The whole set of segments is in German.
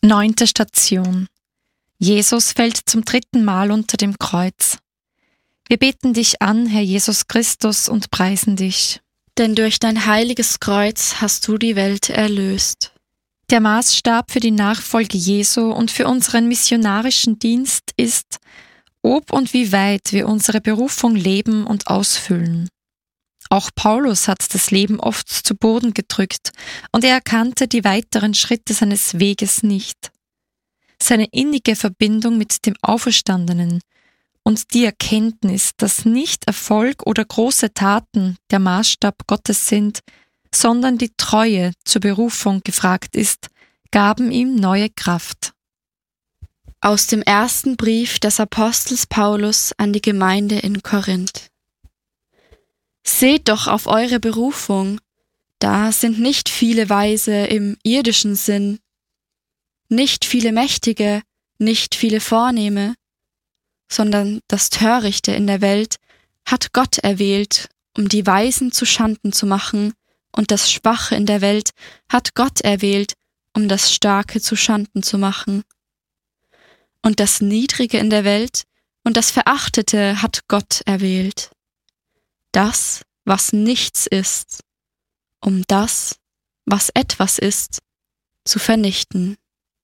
9. Station. Jesus fällt zum 3. Mal unter dem Kreuz. Wir beten dich an, Herr Jesus Christus, und preisen dich. Denn durch dein heiliges Kreuz hast du die Welt erlöst. Der Maßstab für die Nachfolge Jesu und für unseren missionarischen Dienst ist, ob und wie weit wir unsere Berufung leben und ausfüllen. Auch Paulus hat das Leben oft zu Boden gedrückt und er erkannte die weiteren Schritte seines Weges nicht. Seine innige Verbindung mit dem Auferstandenen und die Erkenntnis, dass nicht Erfolg oder große Taten der Maßstab Gottes sind, sondern die Treue zur Berufung gefragt ist, gaben ihm neue Kraft. Aus dem ersten Brief des Apostels Paulus an die Gemeinde in Korinth. Seht doch auf eure Berufung, da sind nicht viele Weise im irdischen Sinn, nicht viele Mächtige, nicht viele Vornehme, sondern das Törichte in der Welt hat Gott erwählt, um die Weisen zu Schanden zu machen, und das Schwache in der Welt hat Gott erwählt, um das Starke zu Schanden zu machen. Und das Niedrige in der Welt und das Verachtete hat Gott erwählt. Das, was nichts ist, um das, was etwas ist, zu vernichten.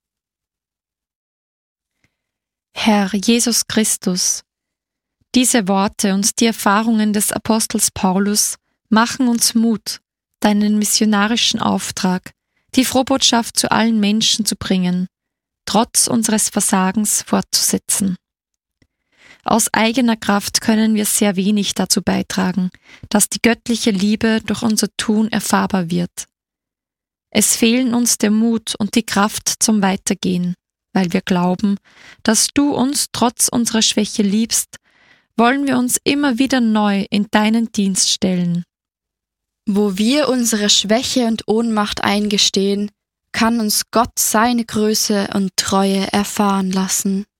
Herr Jesus Christus, diese Worte und die Erfahrungen des Apostels Paulus machen uns Mut, deinen missionarischen Auftrag, die Frohbotschaft zu allen Menschen zu bringen, trotz unseres Versagens fortzusetzen. Aus eigener Kraft können wir sehr wenig dazu beitragen, dass die göttliche Liebe durch unser Tun erfahrbar wird. Es fehlen uns der Mut und die Kraft zum Weitergehen, weil wir glauben, dass du uns trotz unserer Schwäche liebst, wollen wir uns immer wieder neu in deinen Dienst stellen. Wo wir unsere Schwäche und Ohnmacht eingestehen, kann uns Gott seine Größe und Treue erfahren lassen.